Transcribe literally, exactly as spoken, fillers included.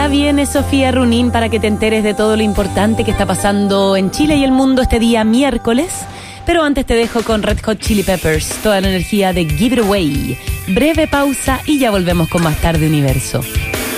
viene Sofía Runín para que te enteres de todo lo importante que está pasando en Chile y el mundo este día miércoles. Pero antes te dejo con Red Hot Chili Peppers, toda la energía de Give It Away. Breve pausa y ya volvemos con más Tarde Universo.